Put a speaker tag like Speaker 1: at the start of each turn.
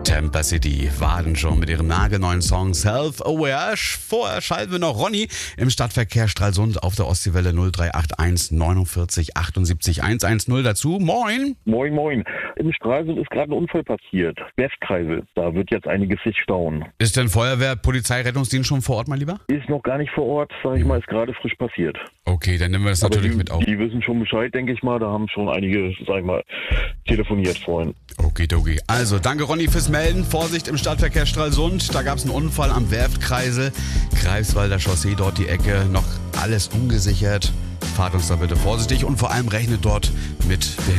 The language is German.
Speaker 1: Tampa City warten schon mit ihrem nagelneuen Song Self-Aware. Vorher schalten wir noch Ronny im Stadtverkehr Stralsund auf der Ostseewelle 0381 49 78 110 dazu. Moin!
Speaker 2: Moin, moin. In Stralsund ist gerade ein Unfall passiert. Westkreisel. Da wird jetzt einiges sich stauen.
Speaker 1: Ist denn Feuerwehr, Polizei, Rettungsdienst schon vor Ort, mein Lieber?
Speaker 2: Ist noch gar nicht vor Ort, sag ich mal, ist gerade frisch passiert.
Speaker 1: Okay, dann nehmen wir das natürlich mit auf.
Speaker 2: Die wissen schon Bescheid, denke ich mal. Da haben schon einige, sag ich mal, telefoniert vorhin.
Speaker 1: Okidoki. Also, danke Ronny fürs Melden. Vorsicht im Stadtverkehr Stralsund. Da gab es einen Unfall am Werftkreisel. Greifswalder Chaussee, dort die Ecke. Noch alles ungesichert. Fahrt uns da bitte vorsichtig und vor allem rechnet dort mit